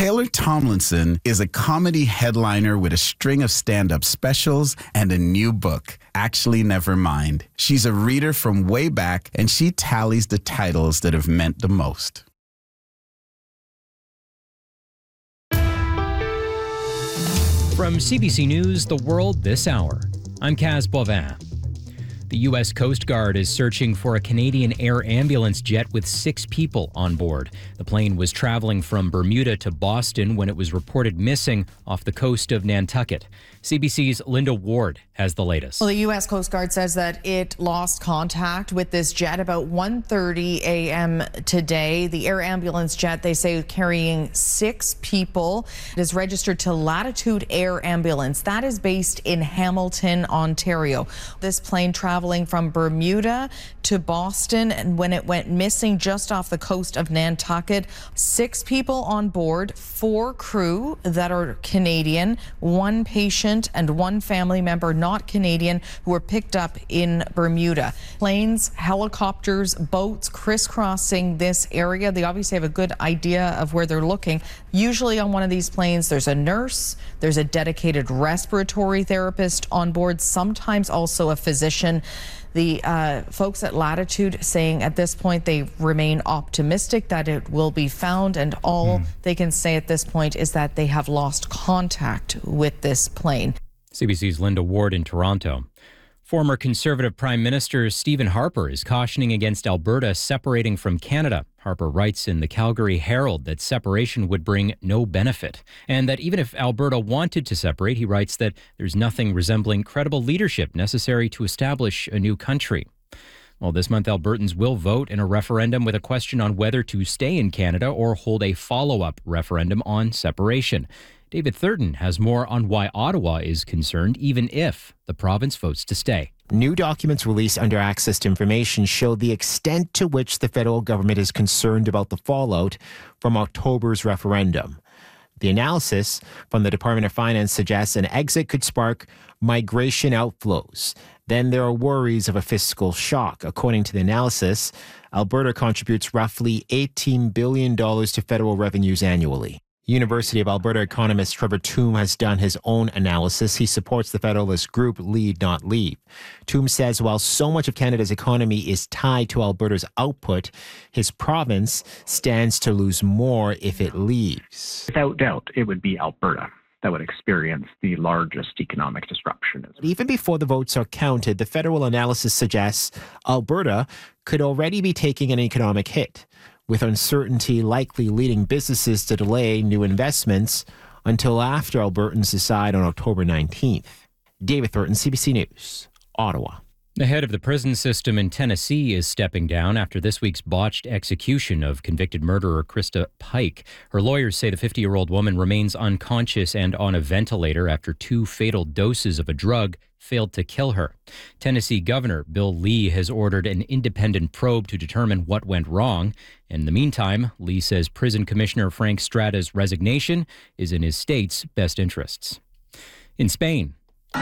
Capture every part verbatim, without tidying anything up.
Taylor Tomlinson is a comedy headliner with a string of stand-up specials and a new book, Actually Never Mind. She's a reader from way back, and she tallies the titles that have meant the most. From C B C News, The World This Hour, I'm Kaz Boivin. The U S Coast Guard is searching for a Canadian air ambulance jet with six people on board. The plane was traveling from Bermuda to Boston when it was reported missing off the coast of Nantucket. C B C's Linda Ward has the latest. Well, the U S Coast Guard says that it lost contact with this jet about one thirty a.m. today. The air ambulance jet, they say, carrying six people. It is registered to Latitude Air Ambulance. That is based in Hamilton, Ontario. This plane traveling from Bermuda to Boston, and when it went missing just off the coast of Nantucket, six people on board, four crew that are Canadian, one patient and one family member not Canadian who were picked up in Bermuda. Planes, helicopters, boats crisscrossing this area. They obviously have a good idea of where they're looking. Usually on one of these planes, there's a nurse, there's a dedicated respiratory therapist on board, sometimes also a physician. The uh, folks at Latitude saying at this point they remain optimistic that it will be found, and all mm. they can say at this point is that they have lost contact with this plane. C B C's Linda Ward in Toronto. Former Conservative Prime Minister Stephen Harper is cautioning against Alberta separating from Canada. Harper writes in the Calgary Herald that separation would bring no benefit, and that even if Alberta wanted to separate, he writes that there's nothing resembling credible leadership necessary to establish a new country. Well, this month, Albertans will vote in a referendum with a question on whether to stay in Canada or hold a follow-up referendum on separation. David Thurton has more on why Ottawa is concerned, even if the province votes to stay. New documents released under Access to Information show the extent to which the federal government is concerned about the fallout from October's referendum. The analysis from the Department of Finance suggests an exit could spark migration outflows. Then there are worries of a fiscal shock. According to the analysis, Alberta contributes roughly eighteen billion dollars to federal revenues annually. University of Alberta economist Trevor Tombe has done his own analysis. He supports the Federalist group Lead Not Leave. Tombe says while so much of Canada's economy is tied to Alberta's output, his province stands to lose more if it leaves. Without doubt, it would be Alberta that would experience the largest economic disruption. Even before the votes are counted, the federal analysis suggests Alberta could already be taking an economic hit, with uncertainty likely leading businesses to delay new investments until after Albertans decide on October nineteenth. David Thurton, C B C News, Ottawa. The head of the prison system in Tennessee is stepping down after this week's botched execution of convicted murderer Krista Pike. Her lawyers say the fifty-year-old woman remains unconscious and on a ventilator after two fatal doses of a drug failed to kill her. Tennessee Governor Bill Lee has ordered an independent probe to determine what went wrong. In the meantime, Lee says Prison Commissioner Frank Strata's resignation is in his state's best interests. In Spain,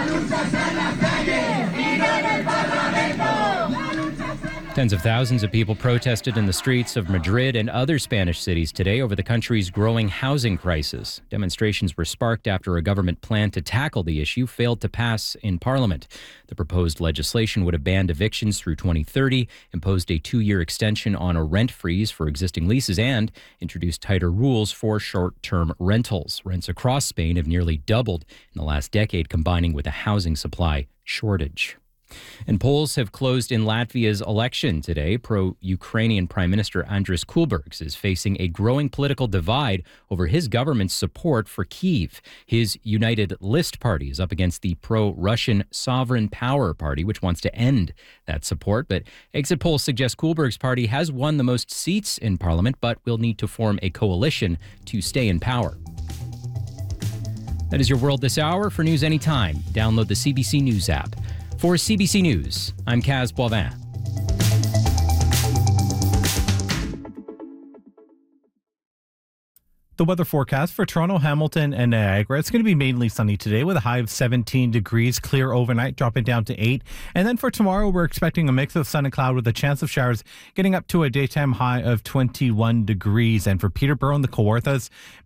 tens of thousands of people protested in the streets of Madrid and other Spanish cities today over the country's growing housing crisis. Demonstrations were sparked after a government plan to tackle the issue failed to pass in Parliament. The proposed legislation would have banned evictions through twenty thirty, imposed a two-year extension on a rent freeze for existing leases, and introduced tighter rules for short-term rentals. Rents across Spain have nearly doubled in the last decade, combining with a housing supply shortage. And polls have closed in Latvia's election today. Pro-Ukrainian Prime Minister Andris Kulbergs is facing a growing political divide over his government's support for Kyiv. His United List party is up against the pro-Russian Sovereign Power Party, which wants to end that support. But exit polls suggest Kulbergs' party has won the most seats in parliament, but will need to form a coalition to stay in power. That is your World This Hour. For news anytime, download the C B C News app. For C B C News, I'm Kaz Boivin. The weather forecast for Toronto, Hamilton, and Niagara. It's going to be mainly sunny today with a high of seventeen degrees, clear overnight, dropping down to eight. And then for tomorrow, we're expecting a mix of sun and cloud with a chance of showers, getting up to a daytime high of twenty-one degrees. And for Peterborough and the Kawarthas,